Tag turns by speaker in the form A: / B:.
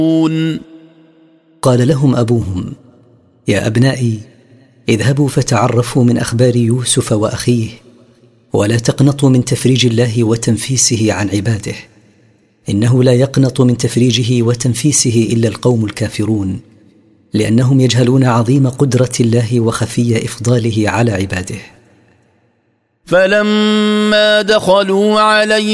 A: قال لهم أبوهم: يا أبنائي، اذهبوا فتعرفوا من أخبار يوسف وأخيه، ولا تقنطوا من تفريج الله وتنفيسه عن عباده، إنه لا يقنط من تفريجه وتنفيسه إلا القوم الكافرون، لأنهم يجهلون عظيم قدرة الله وخفي إفضاله على عباده.
B: فلما دخلوا عليه